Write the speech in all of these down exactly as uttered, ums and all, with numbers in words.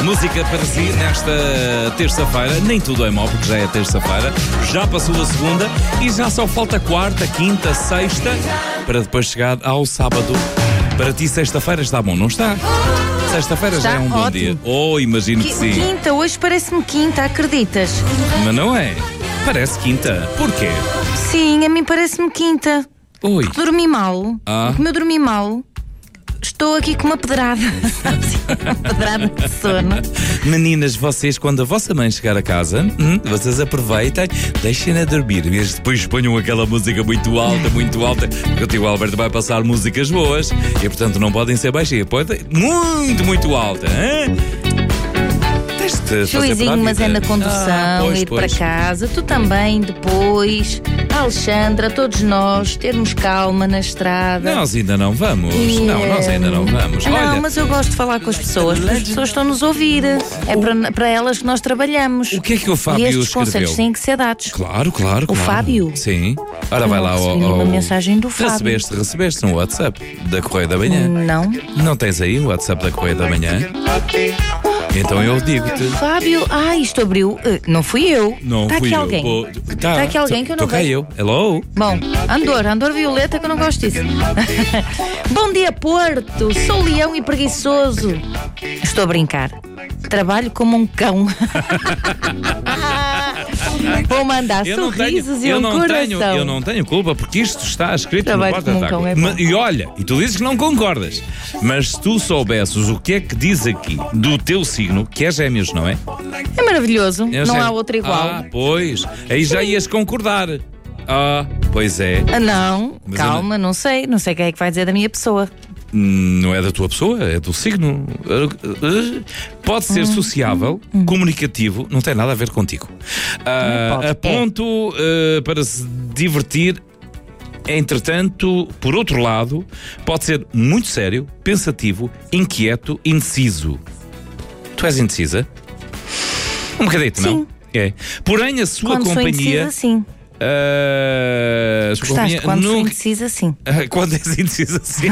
Música para si nesta terça-feira. Nem tudo é mau, porque já é terça-feira. Já passou a segunda e já só falta quarta, quinta, sexta, para depois chegar ao sábado. Para ti, sexta-feira está bom, não está? Sexta-feira já é um bom ótimo. dia. Oh, imagino que sim. Quinta, hoje parece-me quinta, acreditas? Mas não é? Parece quinta. Porquê? Sim, a mim parece-me quinta. Oi. Dormi mal. Ah. Como eu dormi mal, estou aqui com uma pedrada. Uma pedrada de sono. Meninas, vocês, quando a vossa mãe chegar a casa, hum, vocês aproveitem, deixem-na dormir. E depois ponham aquela música muito alta, muito alta, porque o tio Alberto vai passar músicas boas e, portanto, não podem ser baixinhas. Podem muito, muito alta. Hein? Juizinho, mas é na condução, ah, pois, ir pois. para casa. Tu também, depois. A Alexandra, todos nós, termos calma na estrada. Nós ainda não vamos. E, Não, nós ainda não vamos. Não, Olha, mas eu gosto de falar com as pessoas, porque as pessoas estão-nos a ouvir. É para, para elas que nós trabalhamos. o que é que o E Fábio estes escreveu? conselhos têm que ser dados. Claro, claro, O claro. Fábio? Sim. Ora, vai Eu lá não ao, recebi nenhuma ao- mensagem do Fábio. Recebeste, recebeste um WhatsApp da Correio da Manhã. Não. Não tens aí o WhatsApp da Correio da Manhã? Então eu digo-te. Fábio, ah, isto abriu. Eh, Não fui eu. Não Está fui aqui eu. alguém. Pô, tá, Está aqui alguém que eu não toquei vejo. eu. Hello? Bom, Andor, Andor Violeta, que eu não gosto disso. Bom dia, Porto. Sou leão e preguiçoso. Estou a brincar. Trabalho como um cão. Vou mandar Eu não sorrisos tenho, e eu um não coração. tenho, eu não tenho culpa, porque isto está escrito Trabalho no como um porta-tábua. cão, é bom. Mas- E olha, e tu dizes que não concordas, mas se tu soubesses o que é que diz aqui do teu signo, que é Gêmeos, não é? É maravilhoso. É não há Gêmeos. outra igual. Ah, pois, aí já ias concordar. Ah, pois é. Ah, não, Mas calma, não sei. Não sei quem é que vai dizer da minha pessoa. Hum, Não é da tua pessoa, é do signo. Pode ser sociável, comunicativo, não tem nada a ver contigo. Ah, pode. a ponto ah, para se divertir. Entretanto, por outro lado, pode ser muito sério, pensativo, inquieto, indeciso. Tu és indecisa? Um bocadito, não? Sim. É. Porém, a sua Quando sou companhia. indecisa, sim. ah, a sua Gostaste? companhia Quando sou nunca- indecisa, sim. Ah, Quando és indeciso assim.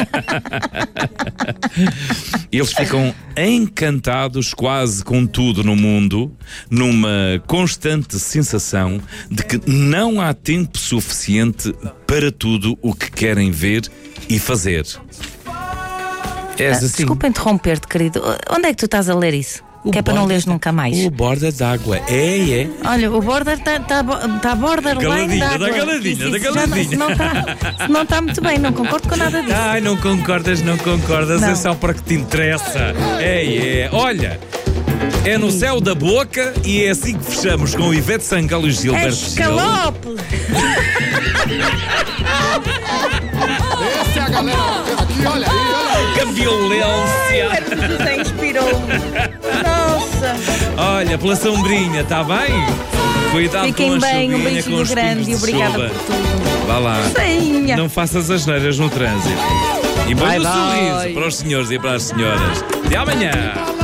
Eles ficam encantados quase com tudo no mundo, numa constante sensação de que não há tempo suficiente para tudo o que querem ver e fazer. És Ah, assim. Desculpa interromper-te, querido. Onde é que tu estás a ler isso? O que é para não borda- leres nunca mais. O borda d'água. É, é. Olha, o border está tá, tá borderline Galadinha, d'água. da galadinha, Isso, da isso já não- galadinha. se não está se não tá muito bem, não concordo com nada disso. Ai, não concordas, não concordas. Não. É só para que te interessa. É, é. Olha. É no céu da boca e é assim que fechamos com o Ivete Sangalo e Gilberto É Gil. escalope! Essa é a galera bacana aqui, olha aí, olha aí. Que violência! José inspirou-me. Nossa! Olha, pela sombrinha, está bem? Cuidado Fiquem com a bem, um chuvinha, com beijinho os grande pingos e de obrigada chuva. por tudo. Vá lá. Senha. Não faças as neiras no trânsito. E põe Bye, um bye. sorriso para os senhores e para as senhoras. Até amanhã!